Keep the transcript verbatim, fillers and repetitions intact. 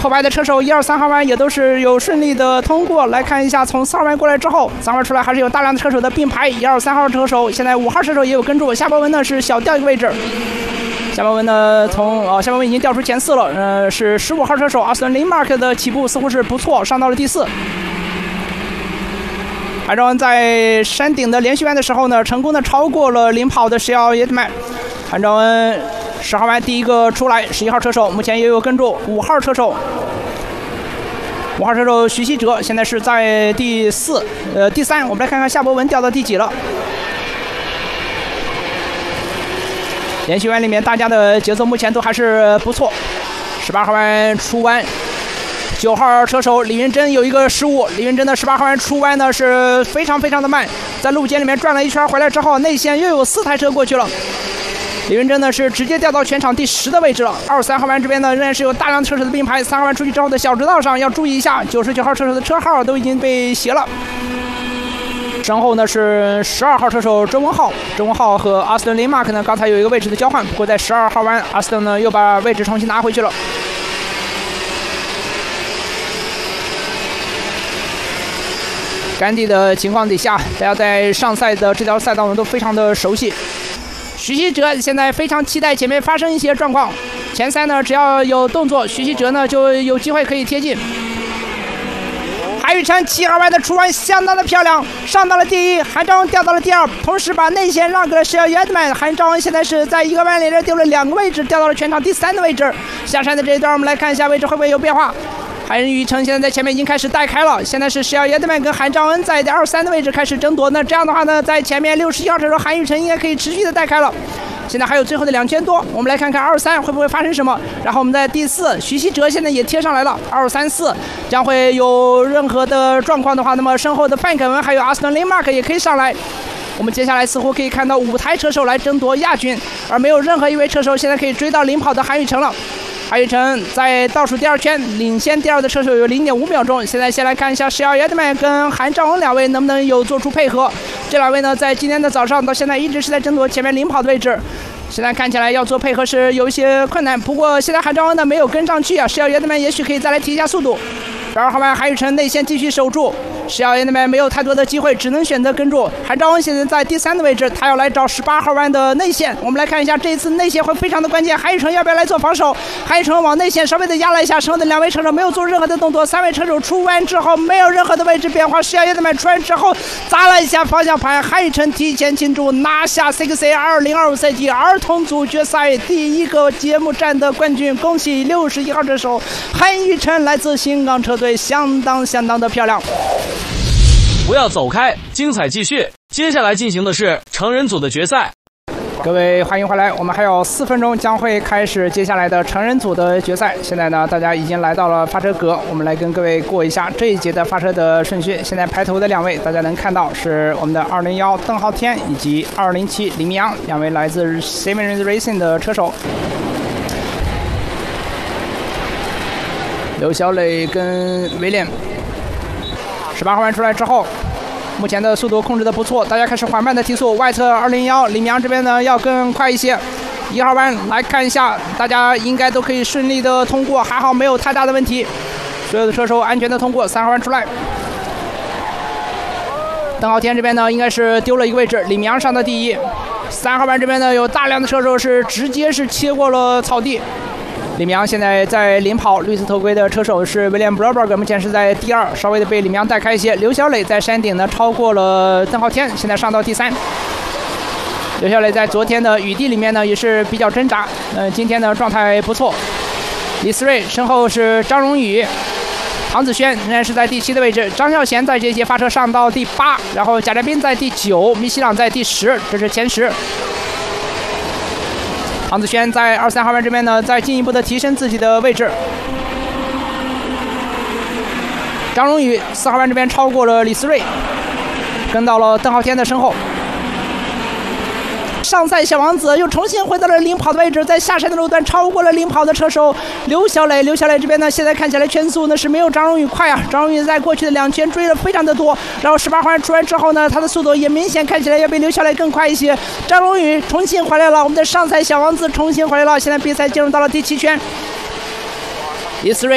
后排的车手一二三号弯也都是有顺利的通过。来看一下，从四号弯过来之后，三号弯出来还是有大量的车手的并排，一二三号车手，现在五号车手也有跟住。夏博文呢是小掉一个位置。夏博文呢，从呃夏博文已经掉出前四了，呃，是十五号车手阿斯顿林马克的起步似乎是不错，上到了第四。韩昭恩在山顶的连续弯的时候呢，成功的超过了领跑的石耀耶德曼。韩昭恩十号弯第一个出来，十一号车手目前也有跟住，五号车手。五号车手徐希哲现在是在第四，呃第三。我们来看看夏博文掉到第几了。连续弯里面，大家的节奏目前都还是不错。十八号弯出弯，九号车手李云珍有一个失误。李云珍的十八号弯出弯呢是非常非常的慢，在路肩里面转了一圈回来之后，内线又有四台车过去了。李云珍呢是直接掉到全场第十的位置了。二三号弯这边呢仍然是有大量车手的并排，三号弯出去之后的小直道上要注意一下，九十九号车手的车号都已经被斜了。身后呢是十二号车手周文浩，周文浩和阿斯顿林马克呢刚才有一个位置的交换，不过在十二号弯，阿斯顿呢又把位置重新拿回去了。干地的情况底下，大家在上赛的这条赛道呢都非常的熟悉。徐希哲现在非常期待前面发生一些状况，前三呢只要有动作，徐希哲呢就有机会可以贴近。韩宇辰七号弯的出弯相当的漂亮，上到了第一，韩昭恩掉到了第二，同时把内线让给了石耀耶德曼。韩昭恩现在是在一个弯里面丢了两个位置，掉到了全场第三的位置。下山的这一段，我们来看一下位置会不会有变化。韩宇辰现在在前面已经开始带开了，现在是石耀耶德曼跟韩昭恩在二三的位置开始争夺。那这样的话呢，在前面六十一号车手韩宇辰应该可以持续的带开了。现在还有最后的两圈多，我们来看看二三会不会发生什么。然后我们在第四，徐希哲现在也贴上来了，二三四将会有任何的状况的话，那么身后的范凯文还有阿斯顿林马克也可以上来。我们接下来似乎可以看到五台车手来争夺亚军，而没有任何一位车手现在可以追到领跑的韩宇辰了。韩宇辰在倒数第二圈领先第二的车手有 零点五秒钟。现在先来看一下石耀耶德曼跟韩昭恩两位能不能有做出配合。这两位呢在今天的早上到现在一直是在争夺前面领跑的位置，现在看起来要做配合是有一些困难，不过现在韩昭恩呢没有跟上去啊，石耀耶德曼也许可以再来提一下速度。十二号弯韩宇辰内线继续守住，石耀耶德曼没有太多的机会，只能选择跟住。韩昭恩现在在第三的位置，他要来找十八号弯的内线。我们来看一下这一次内线会非常的关键，韩宇辰要不要来做防守？韩宇辰往内线稍微的压了一下，身后的两位车手没有做任何的动作，三位车手出弯之后没有任何的位置变化，石耀耶德曼出弯之后砸了一下方向盘，韩宇辰提前庆祝拿下 C X A 二零二五赛季儿童组决赛第一个节目站的冠军，恭喜六十一号车手韩宇辰，来自新港车队，相当相当的漂亮。 不要走开，精彩继续。接下来进行的是成人组的决赛。 各位欢迎回来，我们还有四分钟将会开始接下来的成人组的决赛。现在呢，大家已经来到了发车格，我们来跟各位过一下这一节的发车的顺序。现在排头的两位，大家能看到是我们的二零一邓浩天以及二零七李明阳，两位来自 Siemens Racing 的车手。刘小磊跟威廉。十八号弯出来之后，目前的速度控制的不错，大家开始缓慢的提速。外侧二零一李明阳这边呢要更快一些。一号弯来看一下，大家应该都可以顺利的通过，还好没有太大的问题，所有的车手安全的通过。三号弯出来，邓浩天这边呢应该是丢了一个位置，李明阳上的第一。三号弯这边呢有大量的车手是直接是切过了草地。李明阳现在在领跑，绿色头盔的车手是威廉布劳伯格，目前是在第二，稍微的被李明阳带开一些。刘小磊在山顶呢超过了邓浩天，现在上到第三。刘小磊在昨天的雨地里面呢也是比较挣扎，呃，今天的状态不错。李思睿身后是张荣宇，唐子轩仍然是在第七的位置，张孝贤在这节发车上到第八，然后贾占斌在第九，米西朗在第十，这是前十。唐子轩在二三号弯这边呢，再进一步的提升自己的位置。张荣宇四号弯这边超过了李思睿，跟到了邓浩天的身后。上赛小王子又重新回到了领跑的位置，在下山的路段超过了领跑的车手刘小磊。刘小磊这边呢，现在看起来圈速呢是没有张荣宇快啊。张荣宇在过去的两圈追了非常的多，然后十八号弯出来之后呢，他的速度也明显看起来要比刘小磊更快一些。张荣宇重新回来了，我们的上赛小王子重新回来了。现在比赛进入到了第七圈，李思睿